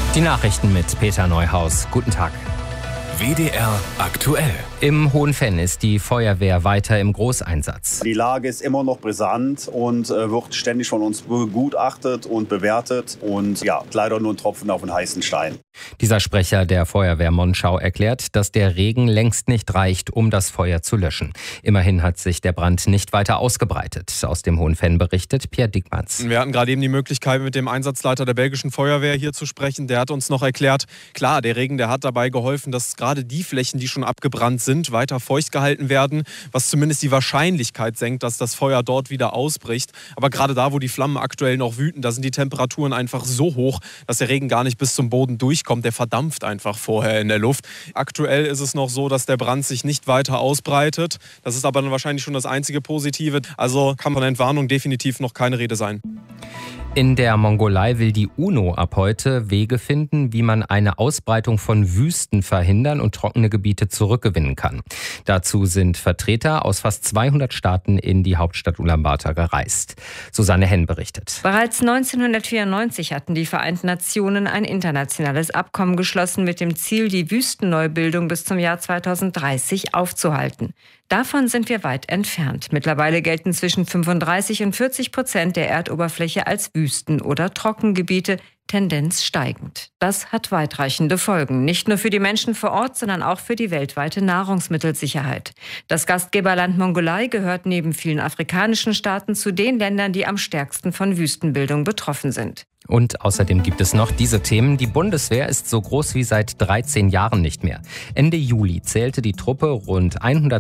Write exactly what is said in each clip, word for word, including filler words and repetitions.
Die Nachrichten mit Peter Neuhaus. Guten Tag. W D R aktuell. Im Hohenfenn ist die Feuerwehr weiter im Großeinsatz. Die Lage ist immer noch brisant und äh, wird ständig von uns begutachtet und bewertet. Und ja, leider nur ein Tropfen auf den heißen Stein. Dieser Sprecher der Feuerwehr Monschau erklärt, dass der Regen längst nicht reicht, um das Feuer zu löschen. Immerhin hat sich der Brand nicht weiter ausgebreitet. Aus dem Hohenfenn berichtet Pierre Dickmanns. Wir hatten gerade eben die Möglichkeit, mit dem Einsatzleiter der belgischen Feuerwehr hier zu sprechen. Der hat uns noch erklärt, klar, der Regen, der hat dabei geholfen, dass gerade die Flächen, die schon abgebrannt sind, weiter feucht gehalten werden, was zumindest die Wahrscheinlichkeit senkt, dass das Feuer dort wieder ausbricht. Aber gerade da, wo die Flammen aktuell noch wüten, da sind die Temperaturen einfach so hoch, dass der Regen gar nicht bis zum Boden durchkommt. Der verdampft einfach vorher in der Luft. Aktuell ist es noch so, dass der Brand sich nicht weiter ausbreitet. Das ist aber dann wahrscheinlich schon das einzige Positive. Also kann von Entwarnung definitiv noch keine Rede sein. In der Mongolei will die UNO ab heute Wege finden, wie man eine Ausbreitung von Wüsten verhindern und trockene Gebiete zurückgewinnen kann. Dazu sind Vertreter aus fast zweihundert Staaten in die Hauptstadt Ulaanbaatar gereist. Susanne Henn berichtet. Bereits neunzehnhundertvierundneunzig hatten die Vereinten Nationen ein internationales Abkommen geschlossen mit dem Ziel, die Wüstenneubildung bis zum Jahr zweitausenddreißig aufzuhalten. Davon sind wir weit entfernt. Mittlerweile gelten zwischen fünfunddreißig und vierzig Prozent der Erdoberfläche als Wüsten- oder Trockengebiete, Tendenz steigend. Das hat weitreichende Folgen, nicht nur für die Menschen vor Ort, sondern auch für die weltweite Nahrungsmittelsicherheit. Das Gastgeberland Mongolei gehört neben vielen afrikanischen Staaten zu den Ländern, die am stärksten von Wüstenbildung betroffen sind. Und außerdem gibt es noch diese Themen. Die Bundeswehr ist so groß wie seit dreizehn Jahren nicht mehr. Ende Juli zählte die Truppe rund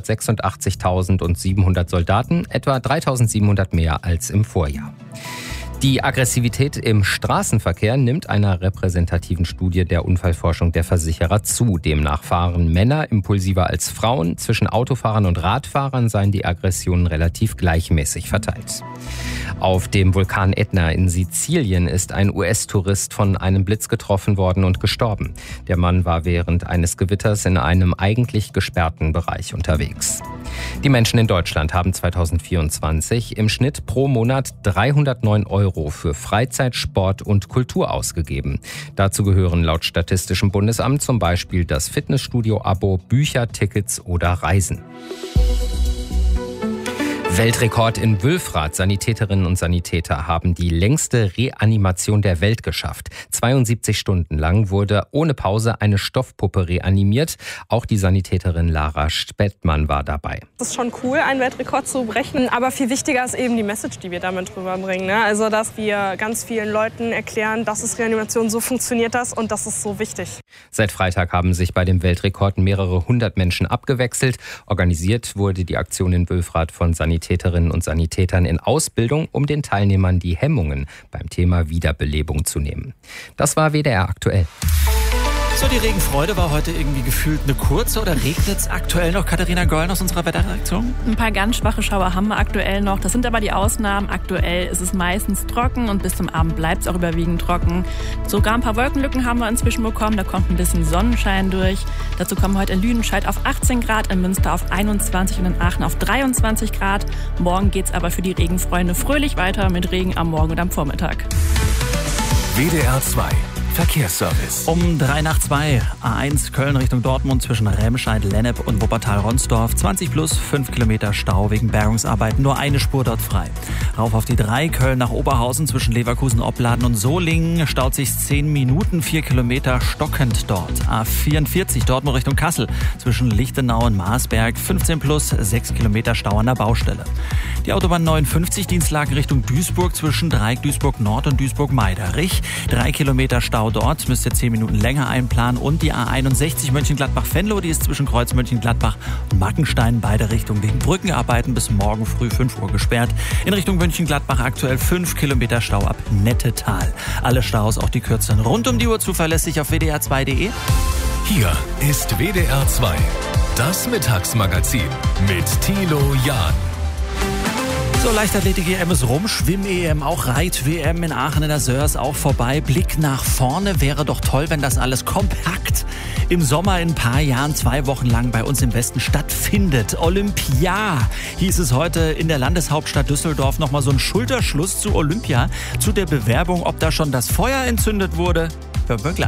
hundertsechsundachtzigtausendsiebenhundert Soldaten, etwa dreitausendsiebenhundert mehr als im Vorjahr. Die Aggressivität im Straßenverkehr nimmt einer repräsentativen Studie der Unfallforschung der Versicherer zu. Demnach fahren Männer impulsiver als Frauen. Zwischen Autofahrern und Radfahrern seien die Aggressionen relativ gleichmäßig verteilt. Auf dem Vulkan Ätna in Sizilien ist ein U S-Tourist von einem Blitz getroffen worden und gestorben. Der Mann war während eines Gewitters in einem eigentlich gesperrten Bereich unterwegs. Die Menschen in Deutschland haben zweitausendvierundzwanzig im Schnitt pro Monat dreihundertneun Euro für Freizeit, Sport und Kultur ausgegeben. Dazu gehören laut Statistischem Bundesamt zum Beispiel das Fitnessstudio-Abo, Bücher, Tickets oder Reisen. Weltrekord in Wülfrath. Sanitäterinnen und Sanitäter haben die längste Reanimation der Welt geschafft. zweiundsiebzig Stunden lang wurde ohne Pause eine Stoffpuppe reanimiert. Auch die Sanitäterin Lara Spettmann war dabei. Es ist schon cool, einen Weltrekord zu brechen. Aber viel wichtiger ist eben die Message, die wir damit rüberbringen. Ne? Also, dass wir ganz vielen Leuten erklären, das ist Reanimation, so funktioniert das und das ist so wichtig. Seit Freitag haben sich bei dem Weltrekord mehrere hundert Menschen abgewechselt. Organisiert wurde die Aktion in Wülfrath von Sanitäterinnen und Sanitätern in Ausbildung, um den Teilnehmern die Hemmungen beim Thema Wiederbelebung zu nehmen. Das war W D R aktuell. So, die Regenfreude war heute irgendwie gefühlt eine kurze, oder regnet es aktuell noch? Katharina Gollen aus unserer Wetterredaktion? Ein paar ganz schwache Schauer haben wir aktuell noch. Das sind aber die Ausnahmen. Aktuell ist es meistens trocken und bis zum Abend bleibt es auch überwiegend trocken. Sogar ein paar Wolkenlücken haben wir inzwischen bekommen. Da kommt ein bisschen Sonnenschein durch. Dazu kommen heute in Lüdenscheid auf achtzehn Grad, in Münster auf einundzwanzig und in Aachen auf dreiundzwanzig Grad. Morgen geht es aber für die Regenfreunde fröhlich weiter mit Regen am Morgen und am Vormittag. W D R zwei Verkehrsservice. Um drei nach zwei, A eins Köln Richtung Dortmund zwischen Remscheid, Lennep und Wuppertal-Ronsdorf. zwanzig plus, fünf Kilometer Stau wegen Bergungsarbeiten, nur eine Spur dort frei. Rauf auf die drei, Köln nach Oberhausen zwischen Leverkusen, Opladen und Solingen. Staut sich zehn Minuten, vier Kilometer stockend dort. A vierundvierzig Dortmund Richtung Kassel zwischen Lichtenau und Marsberg. fünfzehn plus, sechs Kilometer Stau an der Baustelle. Die Autobahn neunundfünfzig Dienstlagen Richtung Duisburg zwischen Dreieck Duisburg Nord und Duisburg Meiderich. drei Kilometer Stau dort, müsst ihr zehn Minuten länger einplanen. Und die A einundsechzig Mönchengladbach-Venlo, die ist zwischen Kreuz Mönchengladbach und Mackenstein beide Richtungen wegen Brückenarbeiten bis morgen früh fünf Uhr gesperrt. In Richtung Mönchengladbach aktuell fünf Kilometer Stau ab Nettetal. Alle Staus, auch die kürzeren, rund um die Uhr zuverlässig auf W D R zwei Punkt de. Hier ist W D R zwei, das Mittagsmagazin mit Thilo Jahn. So, Leichtathletik-E M ist rum, Schwimm-E M auch, Reit-W M in Aachen in der Sörs auch vorbei. Blick nach vorne, wäre doch toll, wenn das alles kompakt im Sommer in ein paar Jahren zwei Wochen lang bei uns im Westen stattfindet. Olympia hieß es heute in der Landeshauptstadt Düsseldorf. Nochmal so ein Schulterschluss zu Olympia, zu der Bewerbung, ob da schon das Feuer entzündet wurde. Hören wir gleich.